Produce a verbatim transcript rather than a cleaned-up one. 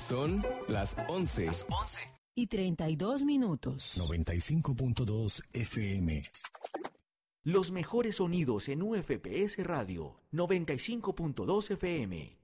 Son las once. Las once. Y treinta y dos minutos. noventa y cinco punto dos F M. Los mejores sonidos en U F P S Radio. noventa y cinco punto dos F M.